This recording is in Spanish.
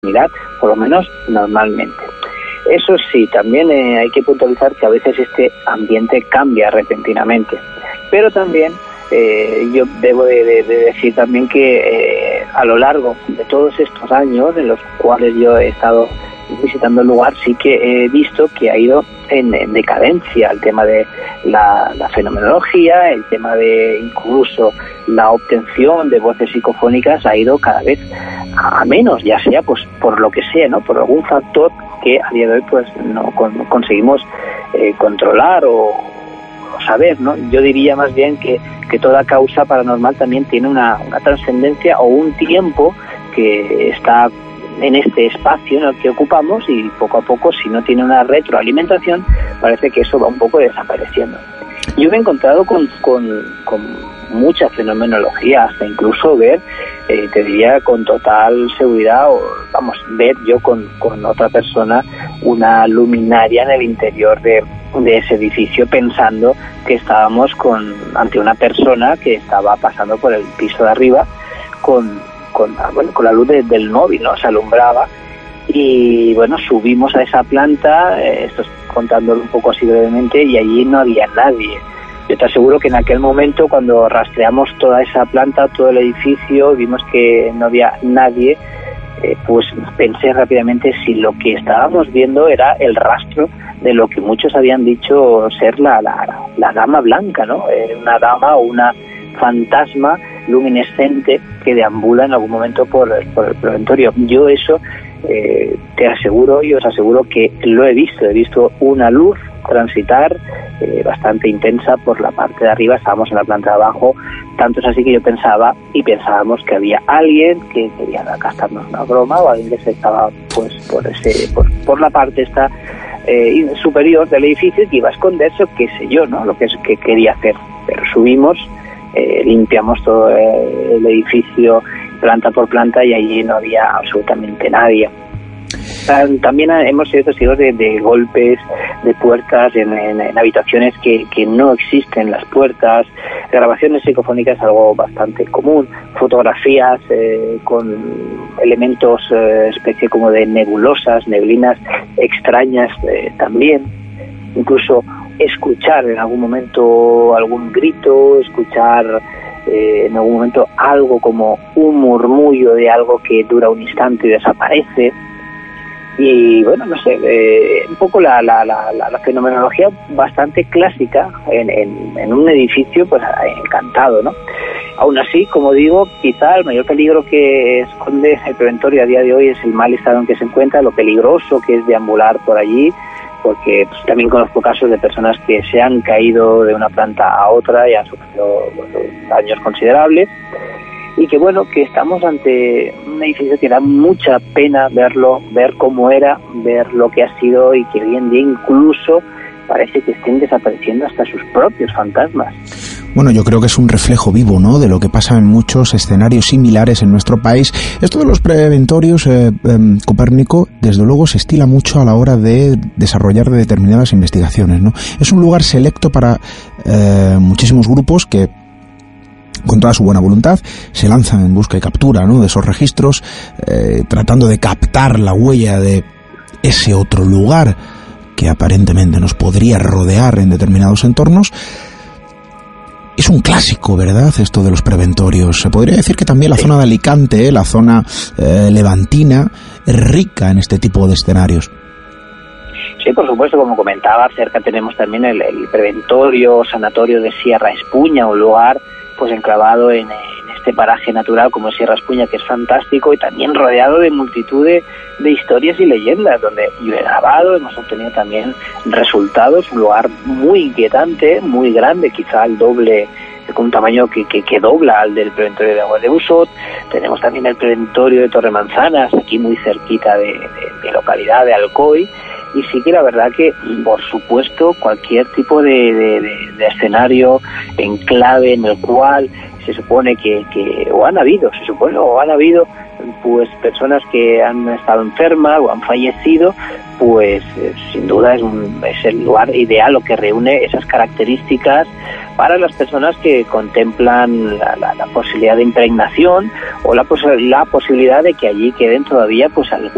proximidad, por lo menos normalmente. Eso sí, también hay que puntualizar que a veces este ambiente cambia repentinamente, pero también yo debo de decir también que a lo largo de todos estos años en los cuales yo he estado visitando el lugar, sí que he visto que ha ido en decadencia el tema de la fenomenología, el tema de incluso la obtención de voces psicofónicas ha ido cada vez a menos, ya sea pues por lo que sea, ¿no? Por algún factor que a día de hoy pues no conseguimos controlar o saber, ¿no? Yo diría más bien que toda causa paranormal también tiene una trascendencia o un tiempo que está en este espacio en el que ocupamos, y poco a poco, si no tiene una retroalimentación, parece que eso va un poco desapareciendo. Yo me he encontrado con mucha fenomenología, hasta incluso ver, te diría con total seguridad, ver yo con otra persona una luminaria en el interior de ese edificio, pensando que estábamos ante una persona que estaba pasando por el piso de arriba con la luz del móvil, ¿no? Se alumbraba. Y bueno, subimos a esa planta, esto es contándolo un poco así brevemente, y allí no había nadie. Yo te aseguro que en aquel momento, cuando rastreamos toda esa planta, todo el edificio, vimos que no había nadie, pues pensé rápidamente si lo que estábamos viendo era el rastro de lo que muchos habían dicho ser la dama blanca, ¿no? Una dama o una fantasma luminescente que deambula en algún momento por el promontorio. Yo eso te aseguro y os aseguro que lo he visto una luz transitar bastante intensa por la parte de arriba. Estábamos en la planta de abajo, tanto es así que yo pensábamos que había alguien que quería gastarnos una broma, o alguien que se estaba pues por la parte esta superior del edificio, que iba a esconderse, o qué sé yo, ¿no? Lo que quería hacer. Pero subimos, limpiamos todo el edificio planta por planta, y allí no había absolutamente nadie. También hemos sido testigos de golpes de puertas en habitaciones que no existen las puertas, grabaciones psicofónicas, algo bastante común, fotografías con elementos especie como de nebulosas, neblinas extrañas también, incluso escuchar en algún momento algún grito, escuchar en algún momento algo como un murmullo de algo que dura un instante y desaparece. Y bueno, no sé, un poco la fenomenología bastante clásica en un edificio pues encantado, ¿no? Aún así, como digo, quizá el mayor peligro que esconde el preventorio a día de hoy es el mal estado en que se encuentra, lo peligroso que es deambular por allí, porque pues, también conozco casos de personas que se han caído de una planta a otra y han sufrido daños considerables, y que bueno, que estamos ante un edificio que da mucha pena verlo, ver cómo era, ver lo que ha sido, y que hoy en día incluso parece que estén desapareciendo hasta sus propios fantasmas. Bueno, yo creo que es un reflejo vivo, ¿no?, de lo que pasa en muchos escenarios similares en nuestro país. Esto de los preventorios, Copérnico, desde luego se estila mucho a la hora de desarrollar determinadas investigaciones, ¿no? Es un lugar selecto para muchísimos grupos que, con toda su buena voluntad, se lanzan en busca y captura, ¿no?, de esos registros, tratando de captar la huella de ese otro lugar que aparentemente nos podría rodear en determinados entornos. Es un clásico, ¿verdad?, esto de los preventorios. Se podría decir que también la zona de Alicante, la zona levantina, es rica en este tipo de escenarios. Sí, por supuesto, como comentaba, cerca tenemos también el preventorio sanatorio de Sierra Espuña, un lugar pues enclavado en este paraje natural como Sierra Espuña, que es fantástico, y también rodeado de multitud de historias y leyendas, donde yo he grabado, hemos obtenido también resultados. Un lugar muy inquietante, muy grande, quizá el doble, con un tamaño que dobla al del preventorio de Aguas de Busot. Tenemos también el preventorio de Torremanzanas, aquí muy cerquita de localidad de Alcoy. Y sí que la verdad que, por supuesto, cualquier tipo de escenario, enclave en el cual se supone que han habido pues personas que han estado enfermas o han fallecido, pues sin duda es el lugar ideal, o que reúne esas características para las personas que contemplan la posibilidad de impregnación, o la posibilidad de que allí queden todavía pues algunas